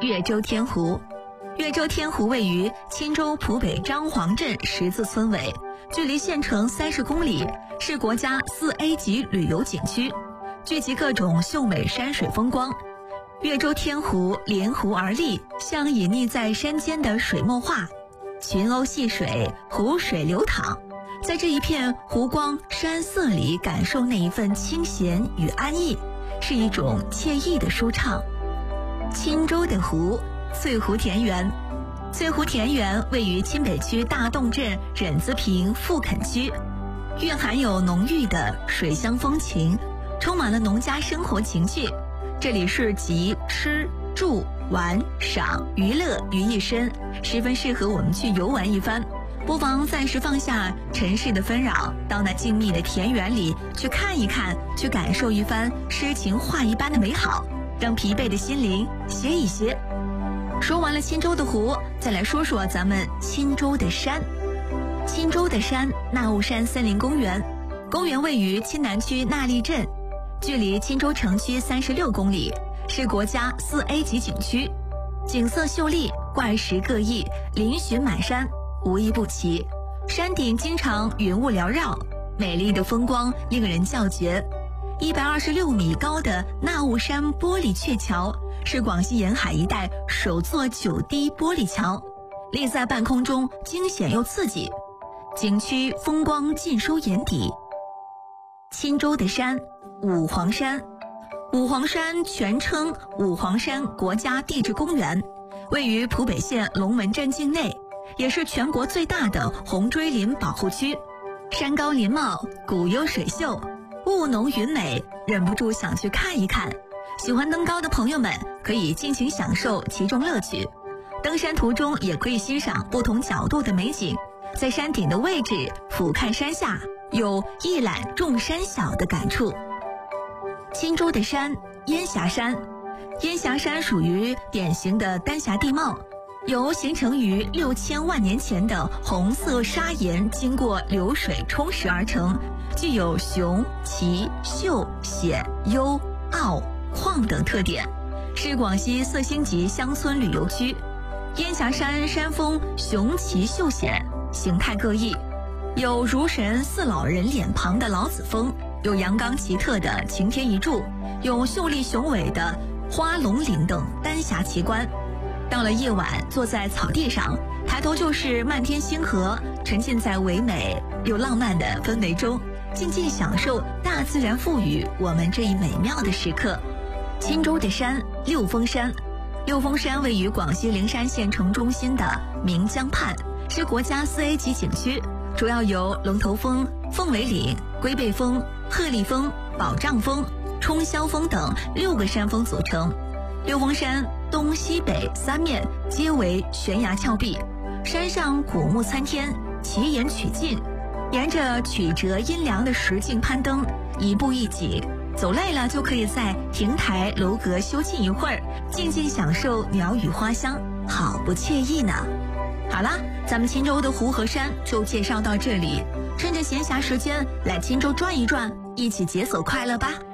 越州天湖。越州天湖位于钦州浦北张黄镇十字村尾，距离县城30公里，是国家4A 级旅游景区，聚集各种秀美山水风光。越州天湖临湖而立，像隐匿在山间的水墨画，群鸥戏水，湖水流淌，在这一片湖光山色里感受那一份清闲与安逸，是一种惬意的舒畅。钦州的湖，翠湖田园。翠湖田园位于钦北区大洞镇忍子坪富垦区，蕴含有浓郁的水乡风情，充满了农家生活情趣。这里是集吃住玩赏娱乐于一身，十分适合我们去游玩一番。不妨暂时放下尘世的纷扰，到那静谧的田园里去看一看，去感受一番诗情画意般的美好，让疲惫的心灵歇一歇。说完了钦州的湖，再来说说咱们钦州的山。钦州的山，纳雾山森林公园，公园位于钦南区纳栗镇，距离钦州城区36公里，是国家4A 级景区，景色秀丽，怪石各异，嶙峋满山，无一不齐。山顶经常云雾缭绕，美丽的风光令人叫绝。126米高的纳雾山玻璃鹊桥是广西沿海一带首座9D 玻璃桥，立在半空中，惊险又刺激。景区风光尽收眼底。钦州的山，五黄山。五黄山全称五黄山国家地质公园，位于浦北县龙门镇境内，也是全国最大的红锥林保护区。山高林茂，谷幽水秀，雾浓云美，忍不住想去看一看。喜欢登高的朋友们可以尽情享受其中乐趣，登山途中也可以欣赏不同角度的美景，在山顶的位置俯瞰山下，有一览众山小的感触。钦州的山，烟霞山。烟霞山属于典型的丹霞地貌，由形成于6000万年前的红色砂岩经过流水冲蚀而成，具有雄、奇、秀、险、幽、傲、旷等特点，是广西4星级乡村旅游区。烟霞山山峰雄奇秀险，形态各异，有如神似老人脸庞的老子峰，有阳刚奇特的擎天一柱，有秀丽雄伟的花龙岭等丹霞奇观。到了夜晚，坐在草地上，抬头就是漫天星河，沉浸在唯美又浪漫的氛围中，静静享受大自然赋予我们这一美妙的时刻。钦州的山，六峰山。六峰山位于广西灵山县城中心的岷江畔，是国家4A 级景区，主要由龙头峰、凤尾岭、龟背峰、鹤立峰、宝障峰、冲霄峰等6个山峰组成。六峰山东西北3面皆为悬崖峭壁，山上古木参天，奇岩曲径，沿着曲折阴凉的石径攀登，一步一景，走累了就可以在亭台楼阁休憩一会儿，静静享受鸟语花香，好不惬意呢。好啦，咱们钦州的湖和山就介绍到这里，趁着闲暇时间来钦州转一转，一起解锁快乐吧。